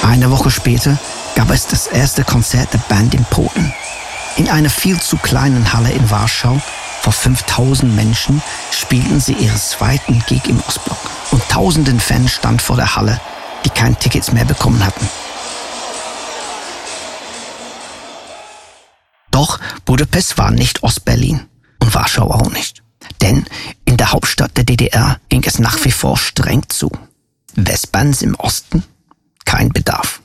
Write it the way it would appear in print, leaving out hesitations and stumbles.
Eine Woche später gab es das erste Konzert der Band in Polen. In einer viel zu kleinen Halle in Warschau vor 5000 Menschen spielten sie ihren zweiten Gig im Ostblock. Und tausenden Fans standen vor der Halle, die keine Tickets mehr bekommen hatten. Doch Budapest war nicht Ostberlin und Warschau auch nicht. Denn in der Hauptstadt der DDR ging es nach wie vor streng zu. Westbands im Osten? Kein Bedarf.